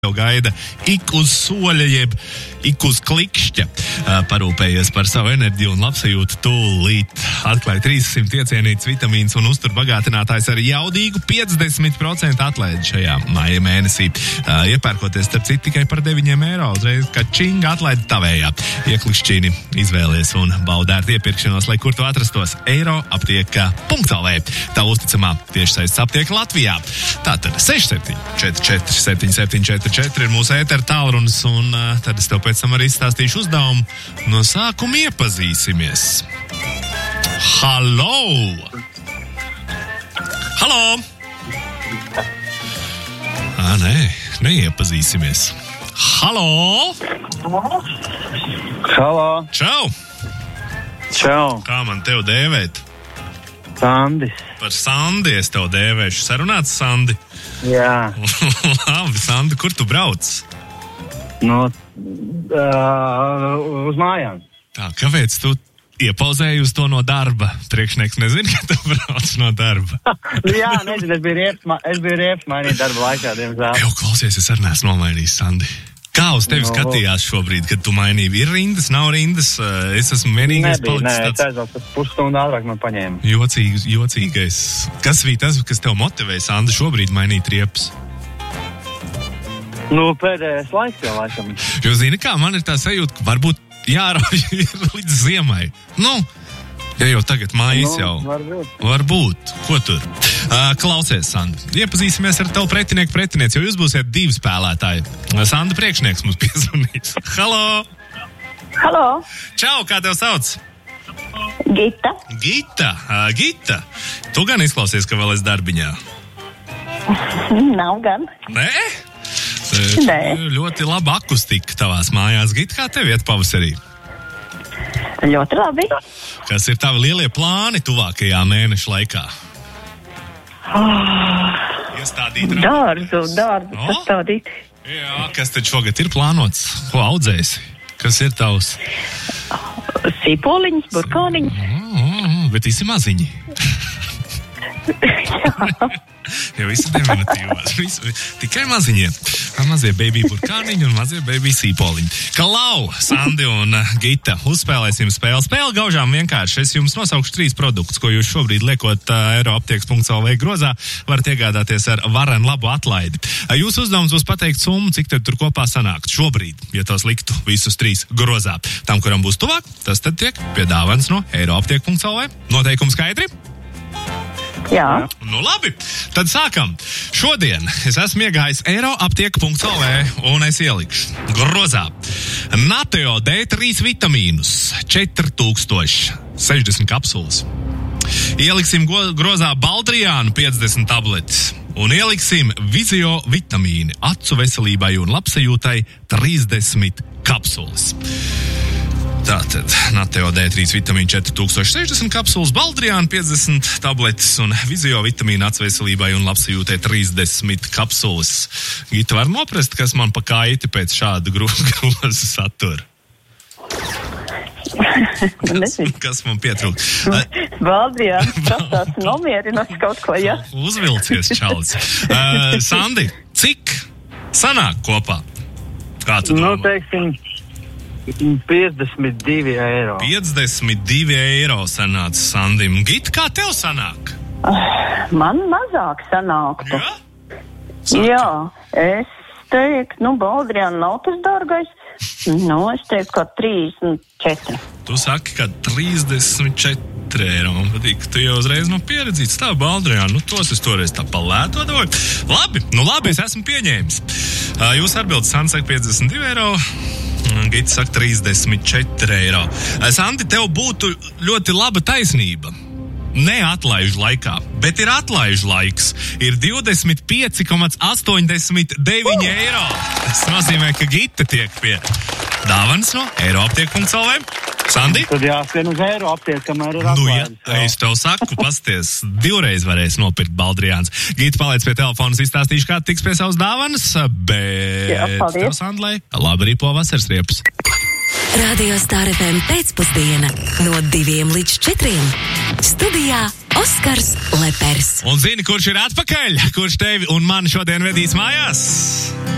Tev gaida ik uz soļa, jeb ik uz klikšķa. Parūpējies par savu enerģiju un labsajūtu, tūlīt atklāja 300 iecienīts vitamīns un uzturbagātinātājs ar jaudīgu 50% atlaidi šajā maija mēnesī. Iepērkoties starp citu tikai par 9 eiro, uzreiz, ka činga atlaidi tavējā. Ieklikšķīni izvēlies un baudērt iepirkšanos, lai kur tu atrastos eiroaptieka.lv. Tā uzticamā tiešsaistes aptieka Latvijā. Tātad 6744 774 ir mūsu ētera tālrunis, un tad es tev pēc tam arī izstāstīšu uzdevumu. No sākuma iepazīsimies. Halo! Halo! Neiepazīsimies. Halo! Halo! Čau! Čau! Kā man tev dēvēt? Sandis. Par Sandi es tev dēvēšu. Sarunāts, Sandi? Jā. Labi, Sandi, kur tu brauc? Uz mājām. Tā, kāpēc tu iepauzēji uz to no darba? Priekšnieks nezina, ka tu brauc no darba. Jā, nezinu, es biju rieps mainīt darba laikā, diemžēl. Jau klausies, es arī neesmu nomainījis, Sandi. Kā uz tevi skatījās šobrīd, kad tu mainīji? Ir rindas, nav rindas? Es esmu vienīgais palicis tāds... Nē, aizvēl, pusstundu ātrāk man paņēma. Jocīgais. Kas bija tas, kas tev motivēja, Sandi, šobrīd mainīt riepas? Pēdējais laiks jau laikam. Jo zini kā, man ir tā sajūta, ka varbūt jārauj līdz ziemai. Ja jau tagad mājas jau. Varbūt. Ko tur? Klausies, Sandi. Iepazīsimies ar tavu pretinieci, jo jūs būsiet 2 spēlētāji. Sanda priekšnieks mums piezvanīs. Halo! Halo! Čau, kā tev sauc? Gita. Gita. Tu gan izklausies, ka vēl esi darbiņā. Nav gan. Nē? Nē. Ļoti laba akustika tavās mājās. Gita, kā tev iet pavasarī? Ļoti labi. Kas ir tavi lielie plāni tuvākajā mēneša laikā? Iestādīt Dārzu sastādīt. Jā, kas tad šogad ir plānots? Ko audzēsi? Kas ir tavs? Sīpoliņas, burkāniņas. Bet visi maziņi. Jau visi diminutīvās. Tikai maziņiem. Mazie baby burkāniņi un mazie baby sīpoliņi. Kalau, Sandi un Gita, uzspēlēsim spēli. Spēle gaužām vienkārši. Es jums nosaukšu 3 produktus, ko jūs šobrīd liekot eiroaptieks.lv grozā, varat iegādāties ar varenu labu atlaidi. Jūsu uzdevums būs pateikt summu, cik tad tur kopā sanākt šobrīd, ja tos liktu visus 3 grozā. Tam, kuram būs tuvāk, tas tad tiek piedāvāts no eiroaptiek.lv. Noteikumi skaidri? Jā. Labi, tad sākam. Šodien es esmu iegājis eiroaptiek.lv un es ielikšu grozā Nateo D3 vitamīnus 4060 kapsulas. Ieliksim grozā Baldriānu 50 tabletes un ieliksim Vizio vitamīni acu veselībai un labsajūtai 30 kapsulas. Tātad Nateo D3 vitamīnu 4060 kapsulas, Baldriāna 50 tabletes un Vizio vitamīnu atsveselībai un labsajūtai 30 kapsulas. Gita, var noprast, kas man pa kaiti pēc šāda groza satura? Kas man pietrūk? Baldriāna prasās nomierināt kaut ko, ja? Uzvilcies, čalis. Sandi, cik sanāk kopā? Kā tu domā? Teiksim... 52 eiro. 52 eiro sanāca Sandim. Gita, kā tev sanāk? Man mazāk sanāktu. Jā? Jā, es teiktu, Baldriāna nav tas dārgais. Es teiktu, ka 34. Tu saki, ka 34 eiro. Man patīk, ka tu jau uzreiz pieredzīts tā Baldriāna. Tos es toreiz tā palēto doju. Labi, es esmu pieņēmis. Jūs atbildat, Sandi saka 52 eiro. Gita saka 34 eiro. Sandi, tev būtu ļoti laba taisnība. Ne atlaižu laikā, bet ir atlaižu laiks. Ir 25,89 eiro. Tas nozīmē, ka Gita tiek pie dāvanas no eiroaptiek.lv. Sandi? Tad jāsien uz Eiroaptieku, kamēr ir atlaides. Es tev saku, pasties, 2 reizes varēs nopirkt Baldriāns. Gita, paliec pie telefonas, izstāstīšu, kā tiks pie savas dāvanas, bet tev, Sandlai, labi ripo vasaras riepas. Radio Star FM pēcpusdiena no 2 līdz 4. Studijā Oskars Lepers. Un zini, kurš ir atpakaļ? Kurš tevi un mani šodien vedīs mājās?